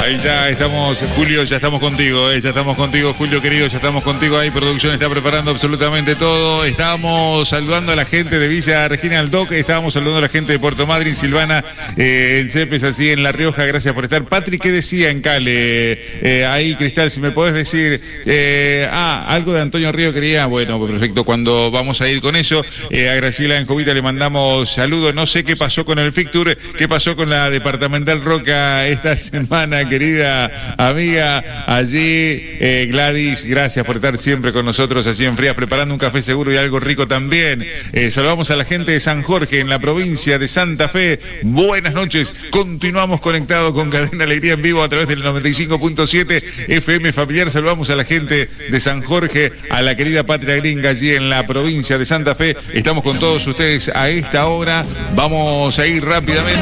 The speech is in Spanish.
Ahí ya estamos, Julio, ya estamos contigo, ya estamos contigo, Julio querido, ya estamos contigo ahí. Producción está preparando absolutamente todo. Estábamos saludando a la gente de Villa Regina del Doc, estábamos saludando a la gente de Puerto Madryn, Silvana, en Cepes, así en La Rioja, gracias por estar. Patrick, ¿qué decía en Cale? Ahí, Cristal, si me podés decir, algo de Antonio Río quería, bueno, perfecto, cuando vamos a ir con eso. A Graciela en Jovita le mandamos saludos. No sé qué pasó con el Ficture, qué pasó con la Departamental Roca esta semana, querida amiga. Allí, Gladys, gracias por estar siempre con nosotros, así en Frías, preparando un café seguro y algo rico también. Saludamos a la gente de San Jorge, en la provincia de Santa Fe. Buenas noches, continuamos conectados con Cadena Alegría en vivo a través del 95.7 FM Familiar. Saludamos a la gente de San Jorge, a la querida Patria Gringa allí en la provincia de Santa Fe. Estamos con todos ustedes a esta hora. Vamos a ir rápidamente.